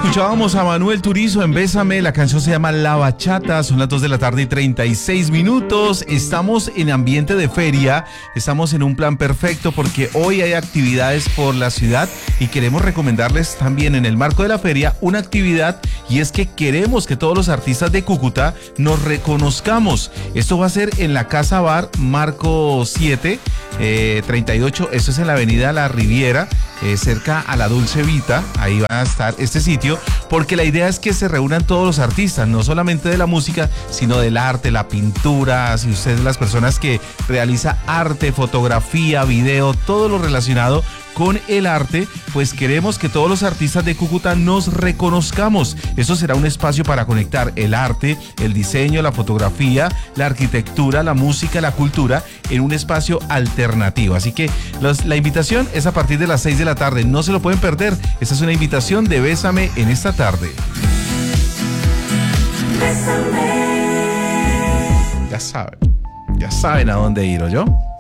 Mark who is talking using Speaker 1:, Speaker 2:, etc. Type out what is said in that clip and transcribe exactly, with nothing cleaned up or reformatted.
Speaker 1: Escuchábamos a Manuel Turizo en Bésame, la canción se llama La Bachata, son las dos de la tarde y treinta y seis minutos, estamos en ambiente de feria, estamos en un plan perfecto porque hoy hay actividades por la ciudad y queremos recomendarles también en el marco de la feria una actividad, y es que queremos que todos los artistas de Cúcuta nos reconozcamos. Esto va a ser en la Casa Bar Marco siete, eh, treinta y ocho, esto es en la avenida La Riviera, eh, cerca a la Dulce Vita, ahí va a estar este sitio, porque la idea es que se reúnan todos los artistas, no solamente de la música, sino del arte, la pintura, si usted es de las personas que realiza arte, fotografía, video, todo lo relacionado con el arte, pues queremos que todos los artistas de Cúcuta nos reconozcamos. Eso será un espacio para conectar el arte, el diseño, la fotografía, la arquitectura, la música, la cultura en un espacio alternativo. Así que los, la invitación es a partir de las seis de la tarde, no se lo pueden perder. Esta es una invitación de Bésame en esta tarde. Bésame. Ya saben, ya saben a dónde ir, ¿o yo?